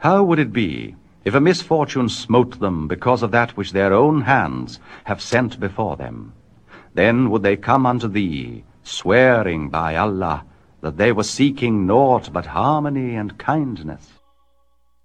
How would it be if a misfortune smote them because of that which their own hands have sent before them? Then would they come unto thee, swearing by Allah that they were seeking naught but harmony and kindness.